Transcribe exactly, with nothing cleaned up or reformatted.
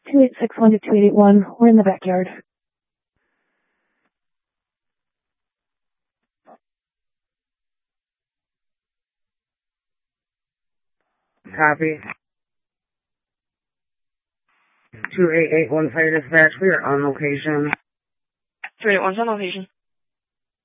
two eight six one to two eight eight one. We're in the backyard. Copy. two eight eight one fire dispatch, we are on location. two eight one on location.